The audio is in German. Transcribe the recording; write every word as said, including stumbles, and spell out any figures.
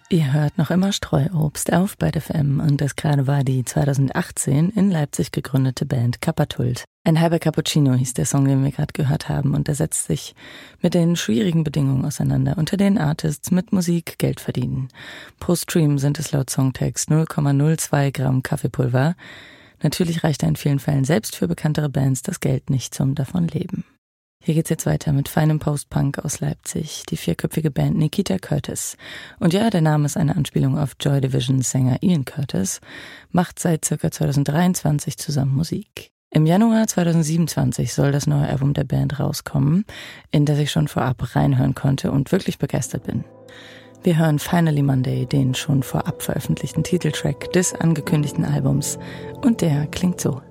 Ihr hört noch immer Streuobst auf bei F M und das gerade war die zweitausendachtzehn in Leipzig gegründete Band Kapatult. Ein halber Cappuccino hieß der Song, den wir gerade gehört haben, und der setzt sich mit den schwierigen Bedingungen auseinander, unter denen Artists mit Musik Geld verdienen. Pro Stream sind es laut Songtext null Komma null zwei Gramm Kaffeepulver. Natürlich reicht in vielen Fällen selbst für bekanntere Bands das Geld nicht zum Davonleben. Hier geht's jetzt weiter mit feinem Post-Punk aus Leipzig, die vierköpfige Band Nikita Curtis. Und ja, der Name ist eine Anspielung auf Joy Divisions Sänger Ian Curtis, macht seit ca. zweitausenddreiundzwanzig zusammen Musik. Im Januar zweitausendsiebenundzwanzig soll das neue Album der Band rauskommen, in das ich schon vorab reinhören konnte und wirklich begeistert bin. Wir hören Finally Monday, den schon vorab veröffentlichten Titeltrack des angekündigten Albums, und der klingt so.